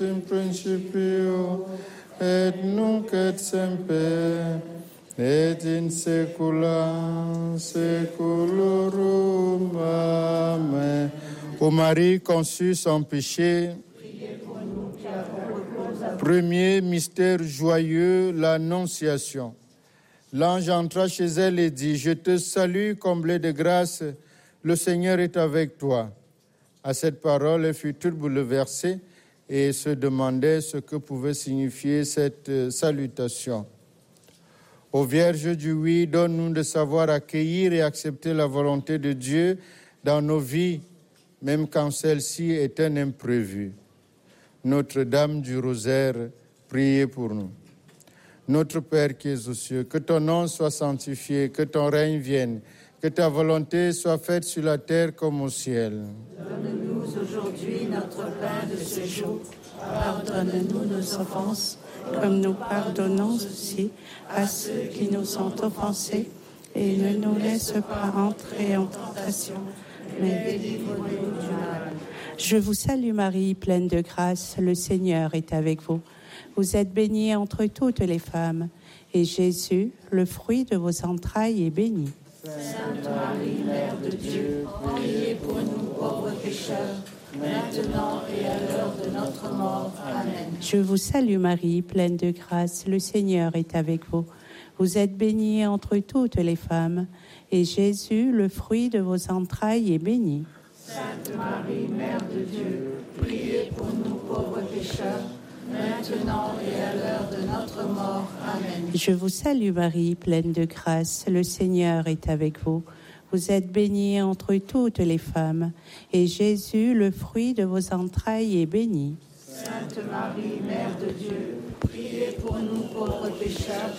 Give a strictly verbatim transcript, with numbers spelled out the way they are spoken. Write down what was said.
in principio, et nunc et semper, et in saecula saeculorum. Amen. Ô Marie conçue sans péché, premier mystère joyeux, l'Annonciation. L'ange entra chez elle et dit, « Je te salue, comblée de grâce, le Seigneur est avec toi. » À cette parole, elle fut toute bouleversée et se demandait ce que pouvait signifier cette salutation. Ô Vierge du oui, donne-nous de savoir accueillir et accepter la volonté de Dieu dans nos vies, même quand celle-ci est un imprévu. Notre-Dame du Rosaire, priez pour nous. Notre Père qui es aux cieux, que ton nom soit sanctifié, que ton règne vienne, que ta volonté soit faite sur la terre comme au ciel. Donne-nous aujourd'hui notre pain de ce jour. Pardonne-nous nos offenses, comme nous pardonnons aussi à ceux qui nous ont offensés. Et ne nous laisse pas entrer en tentation, mais délivre-nous du mal. Je vous salue Marie, pleine de grâce, le Seigneur est avec vous. Vous êtes bénie entre toutes les femmes, et Jésus, le fruit de vos entrailles, est béni. Sainte Marie, Mère de Dieu, priez pour nous pauvres pécheurs, maintenant et à l'heure de notre mort. Amen. Je vous salue Marie, pleine de grâce, le Seigneur est avec vous. Vous êtes bénie entre toutes les femmes, et Jésus, le fruit de vos entrailles, est béni. Sainte Marie, Mère de Dieu, priez pour nous pauvres pécheurs, maintenant et à l'heure de notre mort. Amen. Je vous salue Marie, pleine de grâce, le Seigneur est avec vous. Vous êtes bénie entre toutes les femmes, et Jésus, le fruit de vos entrailles, est béni. Sainte Marie, Mère de Dieu, priez pour nous pauvres pécheurs,